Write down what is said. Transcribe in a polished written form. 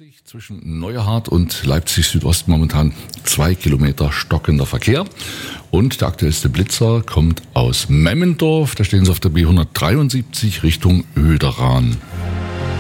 A40 zwischen Neuerhardt und Leipzig Südost momentan 2 Kilometer stockender Verkehr. Und der aktuellste Blitzer kommt aus Memmendorf. Da stehen sie auf der B173 Richtung Oederan.